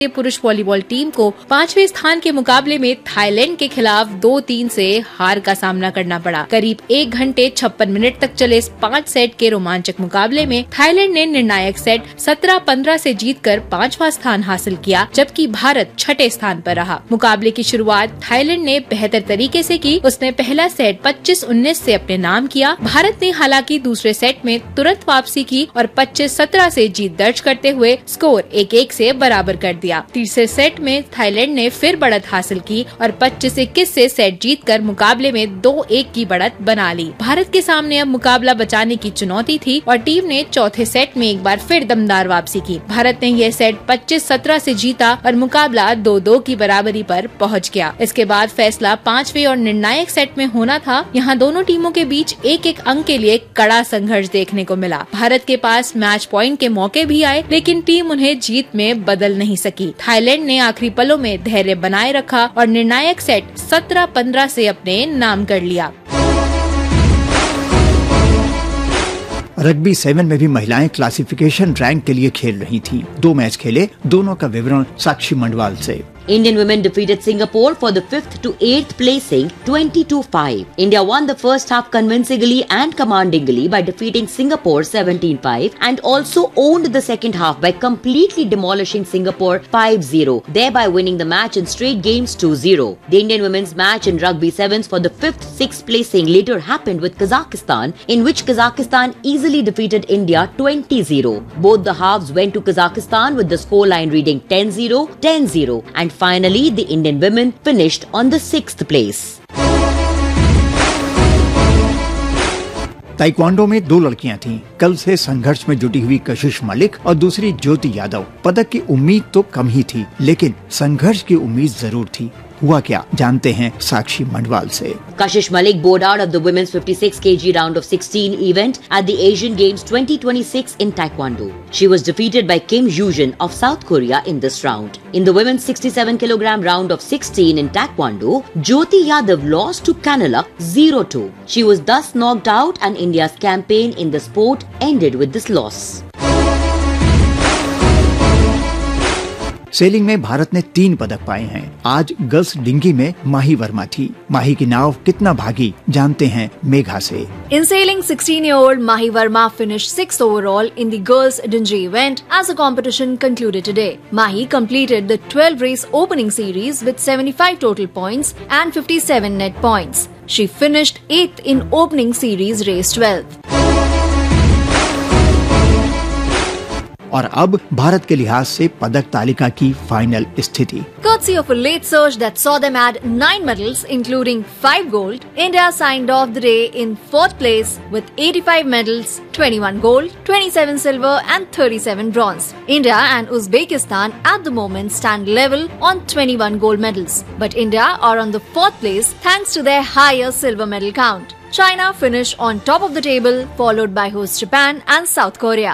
पुरुष volleyball team को 5वें स्थान के मुकाबले में थाईलैंड के खिलाफ 2-3 से हार का सामना करना पड़ा। करीब 1 घंटे 56 मिनट तक चले इस 5 सेट के रोमांचक मुकाबले में थाईलैंड ने निर्णायक सेट 17-15 से जीतकर 5वां स्थान हासिल किया, जबकि भारत 6ठे स्थान पर रहा। मुकाबले की शुरुआत थाईलैंड ने बेहतर तरीके से की। उसने पहला सेट 25-19 से अपने नाम किया। भारत ने हालांकि दूसरे सेट में तुरंत वापसी की और 25-17 से जीत दर्ज करते हुए स्कोर 1-1 से बराबर कर दिया। तीसरे सेट में थाईलैंड ने फिर बढ़त हासिल की और 25-21 से सेट जीतकर मुकाबले में 2-1 की बढ़त बना ली। भारत के सामने अब मुकाबला बचाने की चुनौती थी और टीम ने चौथे सेट में एक बार फिर दमदार वापसी की। भारत ने यह सेट 25-17 से जीता और मुकाबला 2-2 की बराबरी पर पहुंच गया। इसके बाद फैसला 5वें और निर्णायक सेट में होना था। यहाँ दोनों टीमों के बीच एक अंक के लिए कड़ा संघर्ष देखने को मिला। भारत के पास मैच पॉइंट के मौके भी आए, लेकिन टीम उन्हें जीत में बदल नहीं सकी। थाईलैंड ने आखिरी पलों में धैर्य बनाए रखा और निर्णायक सेट 17-15 से अपने नाम कर लिया। रग्बी 7 में भी महिलाएं क्लासिफिकेशन रैंक के लिए खेल रही थीं। 2 मैच खेले, दोनों का विवरण साक्षी मंडवाल से। Indian women defeated Singapore for the 5th to 8th placing 22-5. India won the first half convincingly and commandingly by defeating Singapore 17-5 and also owned the second half by completely demolishing Singapore 5-0, thereby winning the match in straight games 2-0. The Indian women's match in Rugby 7s for the 5th-6th placing later happened with Kazakhstan, in which Kazakhstan easily defeated India 20-0. Both the halves went to Kazakhstan with the scoreline reading 10-0, 10-0 and finally, the Indian women finished on the 6th place. Taekwondo में 2 लड़कियां थीं। कल से संघर्ष में जुटी हुई कशिश मलिक और दूसरी ज्योति यादव। पदक की उम्मीद तो कम ही थी, लेकिन संघर्ष की उम्मीद जरूर थी। हुआ क्या, जानते हैं साक्षी मंडवाल से। Kashish Malik bowed out of the women's 56 kg round of 16 event at the Asian Games 2026 in Taekwondo. She was defeated by Kim Yoo-jin of South Korea in this round. In the women's 67 kg round of 16 in Taekwondo, Jyoti Yadav lost to Kanalak 0-2. She was thus knocked out and India's campaign in the sport ended with this loss. Selling में भारत ने 3 पदक पाए हैं। आज girls dinghy में माही वर्मा थी। माही की नाव कितना भागी, जानते हैं मेघा से। In sailing, 16-year-old Mahi Verma finished 6th overall in the girls' dinghy event as the competition concluded today. Mahi completed the 12-race opening series with 75 total points and 57 net points. She finished 8th in opening series race 12. और अब भारत के लिहाज से पदक तालिका की final स्थिति। Courtesy of a late surge that saw them add 9 medals, including 5 gold, India signed off the day in 4th place with 85 medals, 21 gold, 27 silver and 37 bronze. India and Uzbekistan at the moment stand level on 21 gold medals, but India are on the 4th place thanks to their higher silver medal count. China finished on top of the table, followed by host Japan and South Korea.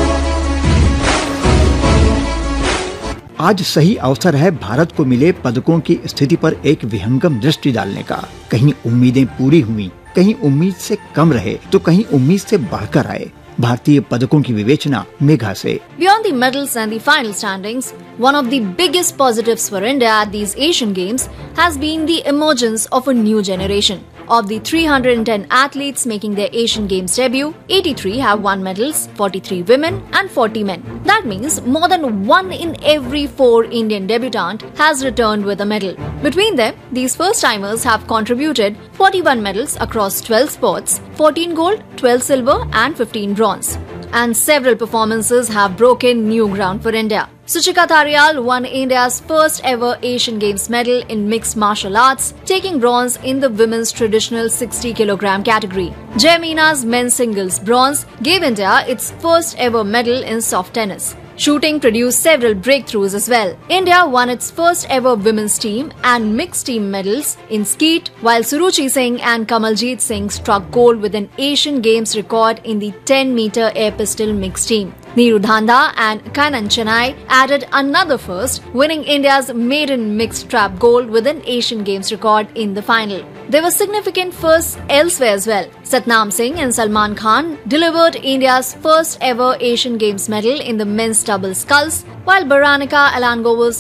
आज सही अवसर है भारत को मिले पदकों की स्थिति पर एक विहंगम दृष्टि डालने का। कहीं उम्मीदें पूरी हुई, कहीं उम्मीद से कम रहे, तो कहीं उम्मीद से बढ़कर आए। भारतीय पदकों की विवेचना मेघा से। Beyond the medals and the final standings, one of the biggest positives for India at these Asian Games has been the emergence of a new generation. Of the 310 athletes making their Asian Games debut, 83 have won medals, 43 women and 40 men. That means more than 1 in every 4 Indian debutant has returned with a medal. Between them, these first-timers have contributed 41 medals across 12 sports, 14 gold, 12 silver and 15 bronze. And several performances have broken new ground for India. Suchika Tharyal won India's first ever Asian Games medal in mixed martial arts, taking bronze in the women's traditional 60 kg category. Jaimina's men's singles bronze gave India its first ever medal in soft tennis. Shooting produced several breakthroughs as well. India won its first ever women's team and mixed team medals in skeet, while Suruchi Singh and Kamaljeet Singh struck gold with an Asian Games record in the 10-meter air pistol mixed team. Neeru Dhanda and Kainan Chennai added another first, winning India's maiden mixed trap gold with an Asian Games record in the final. There were significant firsts elsewhere as well. Satnam Singh and Salman Khan delivered India's first ever Asian Games medal in the men's double sculls, while Baranika Elangoval's